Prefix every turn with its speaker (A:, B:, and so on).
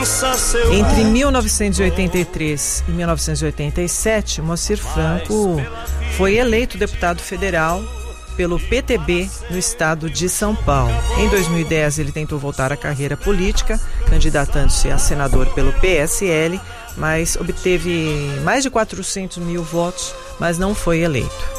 A: Entre 1983 e 1987, Moacir Franco foi eleito deputado federal pelo PTB no estado de São Paulo. Em 2010, ele tentou voltar à carreira política, candidatando-se a senador pelo PSL, mas obteve mais de 400 mil votos, mas não foi eleito.